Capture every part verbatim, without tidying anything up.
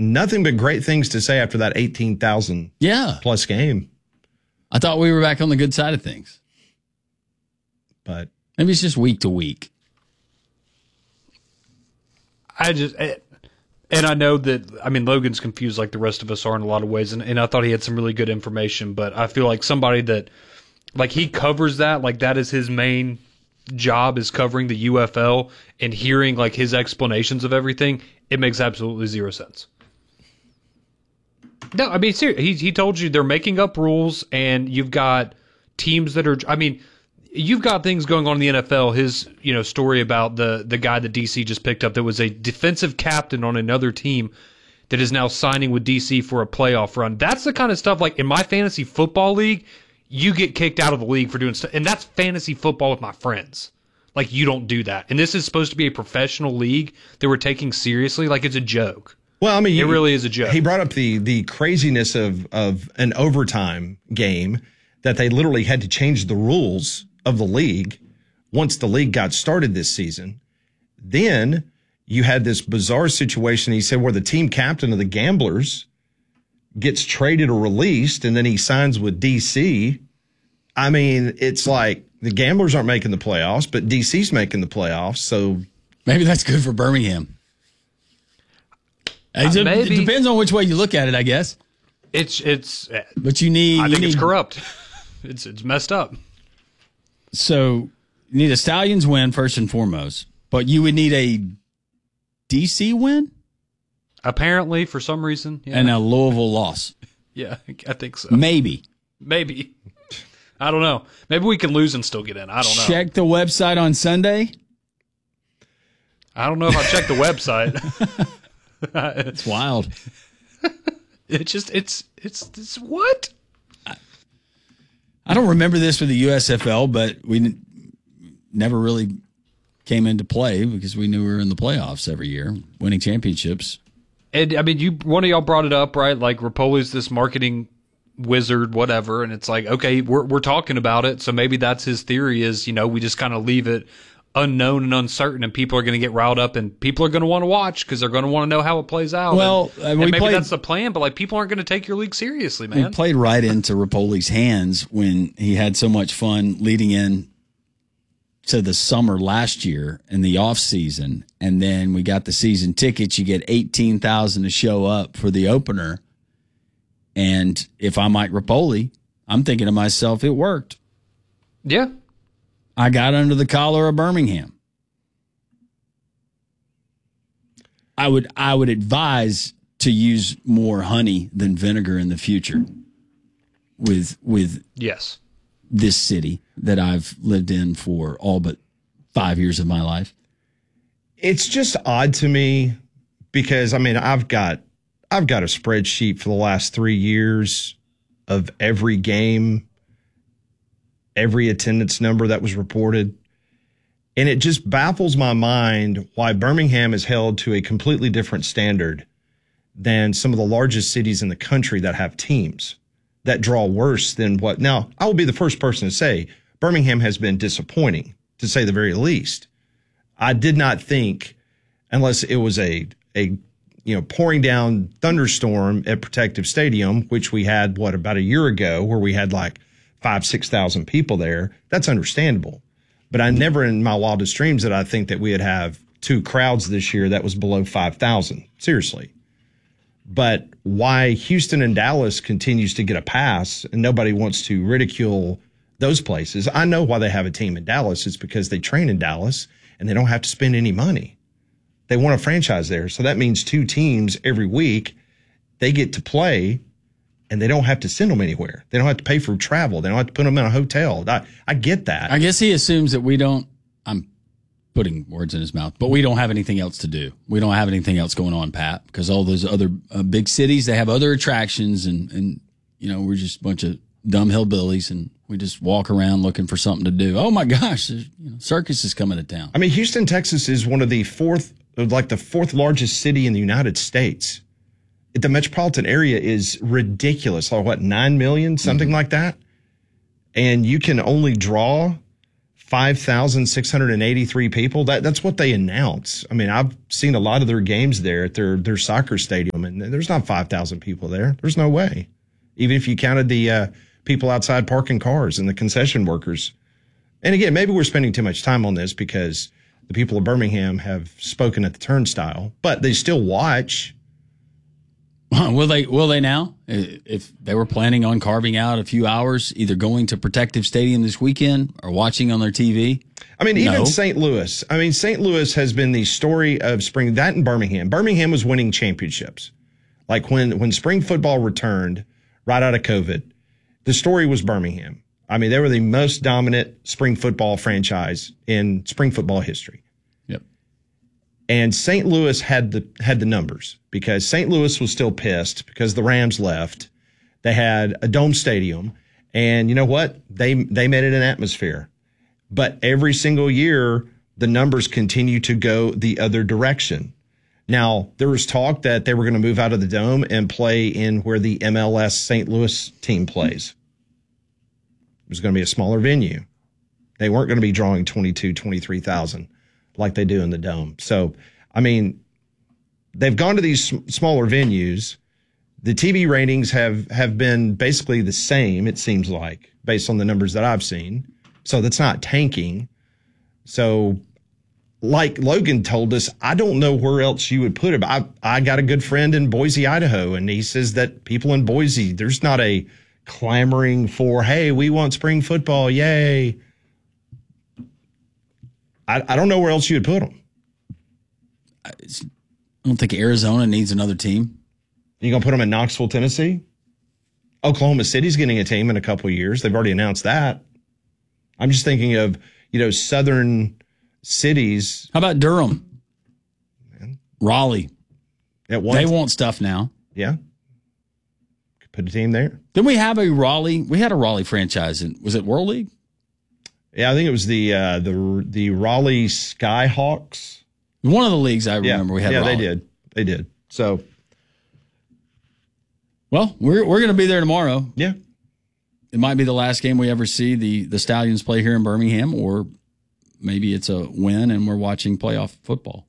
nothing but great things to say after that eighteen thousand yeah. plus game. I thought we were back on the good side of things. But maybe it's just week to week. I just, and I know that, I mean, Logan's confused like the rest of us are in a lot of ways, and, and I thought he had some really good information, but I feel like somebody that, like, he covers that, like, that is his main job, is covering the U F L, and hearing, like, his explanations of everything, it makes absolutely zero sense. No, I mean, seriously, he, he told you they're making up rules, and you've got teams that are, I mean, you've got things going on in the N F L. His, you know, story about the the guy that D C just picked up that was a defensive captain on another team that is now signing with D C for a playoff run. That's the kind of stuff, like, in my fantasy football league, you get kicked out of the league for doing stuff. And that's fantasy football with my friends. Like, you don't do that. And this is supposed to be a professional league that we're taking seriously. Like, it's a joke. Well, I mean, it you, really is a joke. He brought up the the craziness of of an overtime game, that they literally had to change the rules of the league once the league got started this season. Then you had this bizarre situation, he said, where the team captain of the Gamblers gets traded or released, and then he signs with D C. I mean, it's like the Gamblers aren't making the playoffs, but D C's making the playoffs. So maybe that's good for Birmingham. Uh, it, maybe. It depends on which way you look at it, I guess. It's it's. But you need. I think you it's need, corrupt. It's it's messed up. So you need a Stallions win first and foremost, but you would need a D C win? Apparently, for some reason. Yeah. And a Louisville loss. Yeah, I think so. Maybe. Maybe. I don't know. Maybe we can lose and still get in. I don't know. Check the website on Sunday. I don't know if I checked the website. It's wild. It just, it's, it's, it's what? I don't remember this for the U S F L, but we n- never really came into play because we knew we were in the playoffs every year, winning championships. And I mean, you one of y'all brought it up, right? Like, Rapoli's this marketing wizard, whatever, and it's like, okay, we're we're talking about it, so maybe that's his theory, is, you know, we just kind of leave it unknown and uncertain, and people are going to get riled up, and people are going to want to watch because they're going to want to know how it plays out. Well, and, uh, and we maybe played, that's the plan, but like, people aren't going to take your league seriously, man. We played right into Rapoli's hands when he had so much fun leading in to the summer last year in the off season, and then we got the season tickets. You get eighteen thousand to show up for the opener, and if I'm Mike Rapoli, I'm thinking to myself, it worked. Yeah. I got under the collar of Birmingham. I would I would advise to use more honey than vinegar in the future with with yes. this city that I've lived in for all but five years of my life. It's just odd to me because, I mean, I've got I've got a spreadsheet for the last three years of every game, every attendance number that was reported. And it just baffles my mind why Birmingham is held to a completely different standard than some of the largest cities in the country that have teams that draw worse than what. Now, I will be the first person to say Birmingham has been disappointing, to say the very least. I did not think, unless it was a, a you know, pouring down thunderstorm at Protective Stadium, which we had, what, about a year ago, where we had like five, six thousand people there. That's understandable. But I never in my wildest dreams did I think that we would have two crowds this year that was below five thousand. Seriously. But why Houston and Dallas continues to get a pass and nobody wants to ridicule those places. I know why they have a team in Dallas. It's because they train in Dallas and they don't have to spend any money. They want a franchise there. So that means two teams every week, they get to play and they don't have to send them anywhere. They don't have to pay for travel. They don't have to put them in a hotel. I, I get that. I guess he assumes that we don't, I'm putting words in his mouth, but we don't have anything else to do. We don't have anything else going on, Pat, because all those other uh, big cities, they have other attractions, and, and, you know, we're just a bunch of dumb hillbillies, and we just walk around looking for something to do. Oh my gosh, you know, circus is coming to town. I mean, Houston, Texas is one of the fourth, like the fourth largest city in the United States. The metropolitan area is ridiculous. Like what, nine million, something mm-hmm. like that? And you can only draw five thousand six hundred eighty-three people. That that's what they announce. I mean, I've seen a lot of their games there at their their soccer stadium, and there's not five thousand people there. There's no way. Even if you counted the uh, people outside parking cars and the concession workers. And again, maybe we're spending too much time on this because the people of Birmingham have spoken at the turnstile, but they still watch. Will they? Will they now? If they were planning on carving out a few hours, either going to Protective Stadium this weekend or watching on their T V. I mean, even no. Saint Louis. I mean, Saint Louis has been the story of spring. That in Birmingham. Birmingham was winning championships. Like when when spring football returned right out of COVID, the story was Birmingham. I mean, they were the most dominant spring football franchise in spring football history. Yep. And Saint Louis had the had the numbers because Saint Louis was still pissed because the Rams left. They had a dome stadium, and you know what? They they made it an atmosphere. But every single year, the numbers continue to go the other direction. Now, there was talk that they were going to move out of the dome and play in where the M L S Saint Louis team plays. It was going to be a smaller venue. They weren't going to be drawing twenty-two, twenty-three thousand like they do in the dome. So, I mean, they've gone to these smaller venues. The T V ratings have, have been basically the same, it seems like, based on the numbers that I've seen. So that's not tanking. So, like Logan told us, I don't know where else you would put it. I, I got a good friend in Boise, Idaho, and he says that people in Boise, there's not a clamoring for, hey, we want spring football, yay. I, I don't know where else you would put them. I don't think Arizona needs another team. You going to put them in Knoxville, Tennessee? Oklahoma City's getting a team in a couple of years. They've already announced that. I'm just thinking of, you know, southern cities. How about Durham? Man. Raleigh. At one they want stuff now. Yeah. Could put a team there. Didn't we have a Raleigh? We had a Raleigh franchise. In, was it World League? Yeah, I think it was the uh, the the Raleigh Skyhawks. One of the leagues I remember yeah. we had. Yeah, Raleigh. they did. They did. So, well, we're we're going to be there tomorrow. Yeah. It might be the last game we ever see the, the Stallions play here in Birmingham, or maybe it's a win and we're watching playoff football.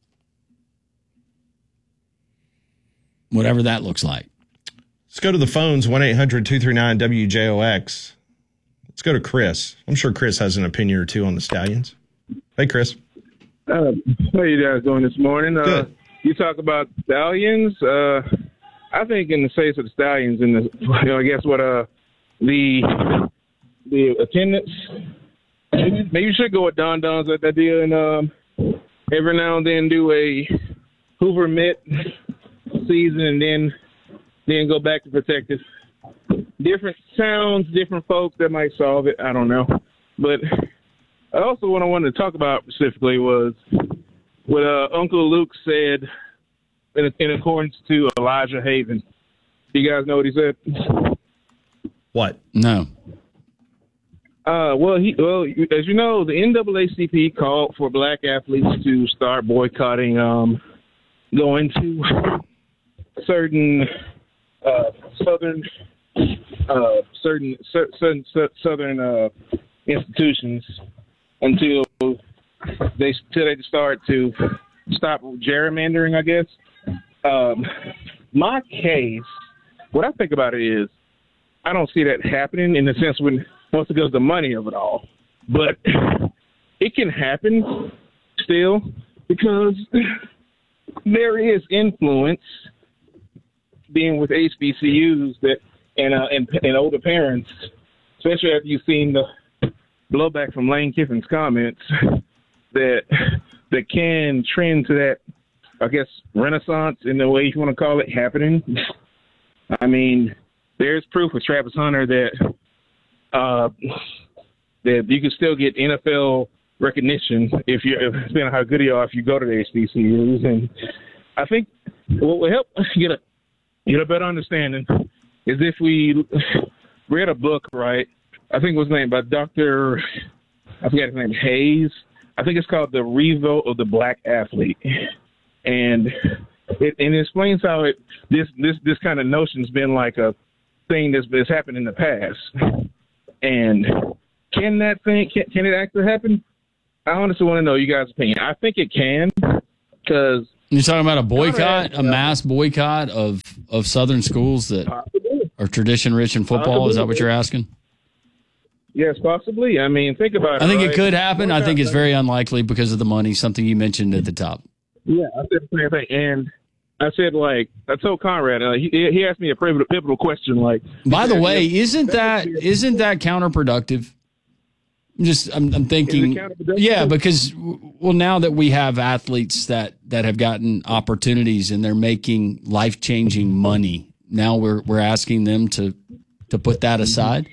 Whatever that looks like. Let's go to the phones, one eight hundred two three nine W J O X. Let's go to Chris. I'm sure Chris has an opinion or two on the Stallions. Hey, Chris. Uh, how you guys doing this morning? Uh, Good. You talk about Stallions. Uh, I think in the face of the Stallions, in the, you know, I guess what uh, the the attendance, maybe, maybe you should go with Don Don's at that deal and um, every now and then do a Hoover Mitt season and then then go back to Protective. Different sounds, different folks that might solve it. I don't know. But also what I wanted to talk about specifically was what uh, Uncle Luke said in, in accordance to Elijah Haven. Do you guys know what he said? What? No. Uh, well, he well, as you know, the N double A C P called for black athletes to start boycotting, um, going to certain uh, southern, uh, certain certain southern uh, institutions until they till they start to stop gerrymandering. I guess. Um, my case, what I think about it is, I don't see that happening in the sense when once it goes the money of it all, but it can happen still because there is influence being with H B C Us that and uh, and, and older parents, especially after you've seen the blowback from Lane Kiffin's comments, that that can trend to that, I guess, renaissance in the way you want to call it happening. I mean, there's proof with Travis Hunter that uh, that you can still get N F L recognition if you, depending on how good you are, if you go to the H B C Us. And I think what will help get a get a better understanding is if we read a book, right? I think it was named by Doctor I forget his name, Hayes. I think it's called The Revolt of the Black Athlete, and it, and it explains how it this this this kind of notion's been like a thing that's, that's happened in the past. And can that thing can, can it actually happen? I honestly want to know you guys' opinion. I think it can, because you're talking about a boycott, a mass boycott of, of Southern schools that are tradition rich in football. Possibly. Is that what you're asking? Yes, possibly. I mean, think about it. I think right? it could happen. Boycott, I think it's very unlikely because of the money, something you mentioned at the top. Yeah, I said the same thing. And I said, like, I told Conrad, uh, he, he asked me a pivotal, pivotal question. Like, by the way, isn't that isn't that counterproductive? I'm just, I'm, I'm thinking, yeah, because well, now that we have athletes that, that have gotten opportunities and they're making life changing money, now we're we're asking them to to put that aside.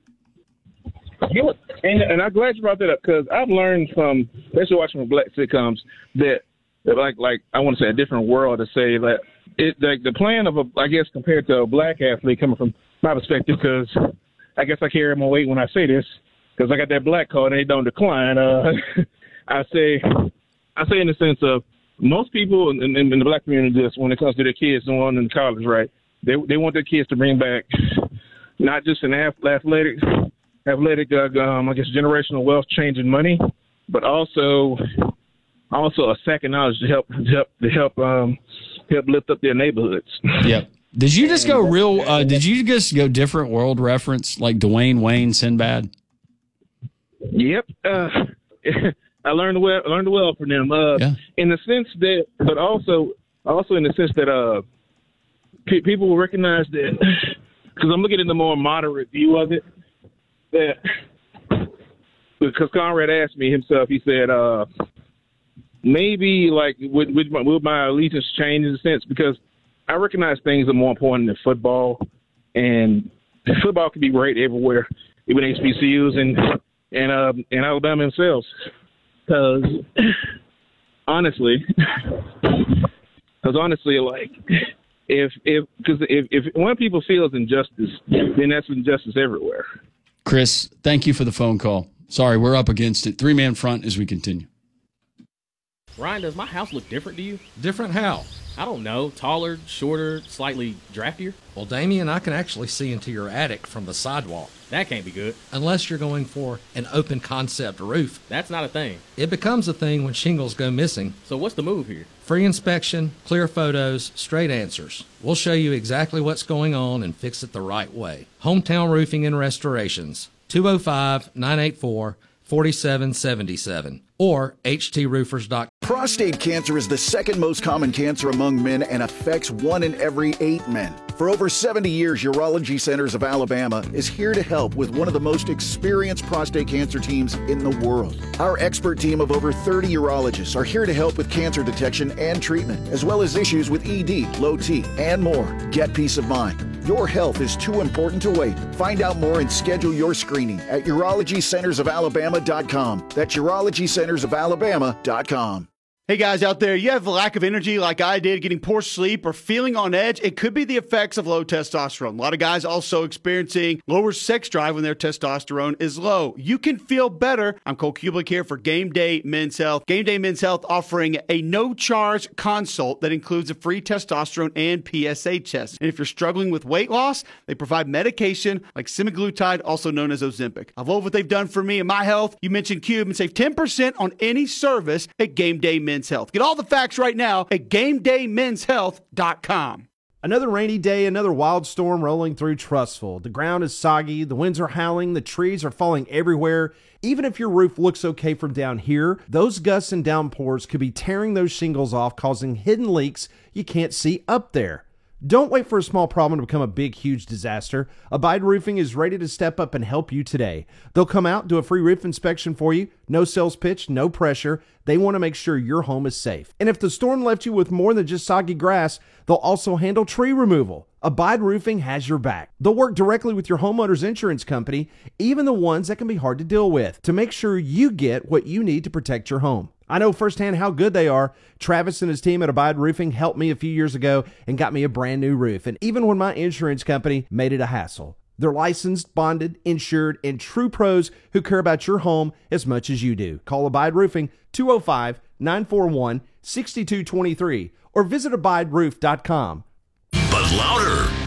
You, and, and I'm glad you brought that up, because I've learned from, especially watching from black sitcoms, that, that like like I want to say a different world, to say that it like the plan of a, I guess, compared to a black athlete, coming from my perspective, because I guess I carry my weight when I say this, because I got that black card and they don't decline. Uh, I say I say in the sense of most people in, in, in the black community, just when it comes to their kids going into college, right? They they want their kids to bring back not just an athletic. athletic, uh, um, I guess, generational wealth, changing money, but also, also a second knowledge to help, to help, to help, um, help lift up their neighborhoods. Yep. Did you just go real? Uh, did you just go different world reference like Dwayne Wayne Sinbad? Yep. Uh, I learned well. Learned well from them. Uh, yeah. In the sense that, but also, also in the sense that, uh, pe- people will recognize that, because I'm looking at the more moderate view of it. That because Conrad asked me himself, he said, uh, maybe like would, would, my, would my allegiance change in a sense, because I recognize things are more important than football, and football can be great everywhere, even H B C Us and and uh, and Alabama themselves. Because honestly, because honestly, like if if because if if one people feels injustice, then that's injustice everywhere. Chris, thank you for the phone call. Sorry, we're up against it. Three-man front as we continue. Ryan, does my house look different to you? Different how? I don't know. Taller, shorter, slightly draftier? Well, Damien, I can actually see into your attic from the sidewalk. That can't be good. Unless you're going for an open concept roof. That's not a thing. It becomes a thing when shingles go missing. So what's the move here? Free inspection, clear photos, straight answers. We'll show you exactly what's going on and fix it the right way. Hometown Roofing and Restorations, two oh five, nine eight four, four seven seven seven or h t roofers dot com. Prostate cancer is the second most common cancer among men and affects one in every eight men. For over seventy years, Urology Centers of Alabama is here to help with one of the most experienced prostate cancer teams in the world. Our expert team of over thirty urologists are here to help with cancer detection and treatment, as well as issues with E D, low T, and more. Get peace of mind. Your health is too important to wait. Find out more and schedule your screening at urology centers of alabama dot com. That's urology centers of alabama dot com. Hey guys out there, you have a lack of energy like I did, getting poor sleep or feeling on edge? It could be the effects of low testosterone. A lot of guys also experiencing lower sex drive when their testosterone is low. You can feel better. I'm Cole Kublik here for Game Day Men's Health. Game Day Men's Health offering a no-charge consult that includes a free testosterone and P S A test. And if you're struggling with weight loss, they provide medication like semaglutide, also known as Ozempic. I love what they've done for me and my health. You mentioned Cube and save ten percent on any service at Game Day Men's Health. Get all the facts right now at game day men's health dot com. Another rainy day, another wild storm rolling through Trussville. The ground is soggy, the winds are howling, the trees are falling everywhere. Even if your roof looks okay from down here, those gusts and downpours could be tearing those shingles off, causing hidden leaks you can't see up there. Don't wait for a small problem to become a big, huge disaster. Abide Roofing is ready to step up and help you today. They'll come out, do a free roof inspection for you. No sales pitch, no pressure. They want to make sure your home is safe. And if the storm left you with more than just soggy grass, they'll also handle tree removal. Abide Roofing has your back. They'll work directly with your homeowner's insurance company, even the ones that can be hard to deal with, to make sure you get what you need to protect your home. I know firsthand how good they are. Travis and his team at Abide Roofing helped me a few years ago and got me a brand new roof. And even when my insurance company made it a hassle. They're licensed, bonded, insured, and true pros who care about your home as much as you do. Call Abide Roofing two oh five, nine four one, six two two three or visit abide roof dot com. But louder.